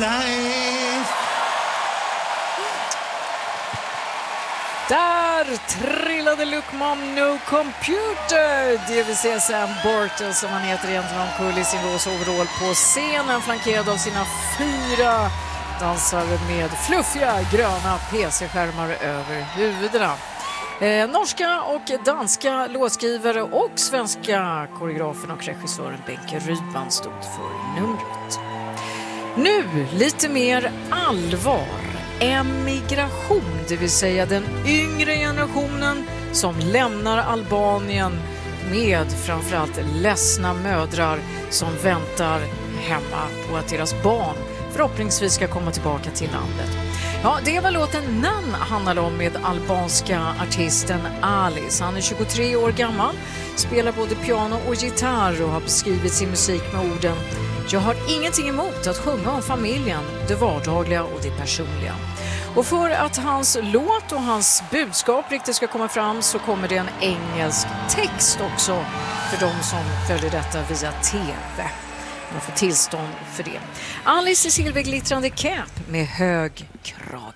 life. Där trillade Look Mom No Computer, det vill säga Sam Bartel som han heter egentligen, omkull i sin rosa overall på scenen, flankerad av sina 4 dansare med fluffiga gröna PC-skärmar över huvudena. Norska och danska låtskrivare och svenska koreografen och regissören Benke Rydman stod för numret. Nu lite mer allvar. Emigration, det vill säga den yngre generationen som lämnar Albanien med framförallt ledsna mödrar som väntar hemma på att deras barn förhoppningsvis ska komma tillbaka till landet. Ja, det var låten Nan handlar om med albanska artisten Alice. Han är 23 år gammal, spelar både piano och gitarr och har beskrivit sin musik med orden: jag har ingenting emot att sjunga om familjen, det vardagliga och det personliga. Och för att hans låt och hans budskap riktigt ska komma fram så kommer det en engelsk text också för de som följer detta via TV. Man får tillstånd för det. Alice i silverglittrande cap med hög krage.